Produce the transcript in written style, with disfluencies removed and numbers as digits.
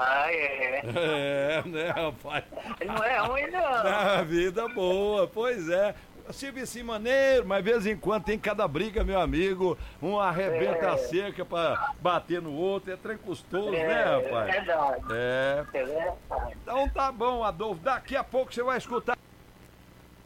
Ah, é. É, né, rapaz? Não é ruim, não. A vida boa, pois é. Serviço maneiro, mas de vez em quando tem cada briga, meu amigo. Um arrebenta a cerca pra bater no outro. É trem custoso, né, rapaz? É verdade. É. É verdade. Então tá bom, Adolfo. Daqui a pouco você vai escutar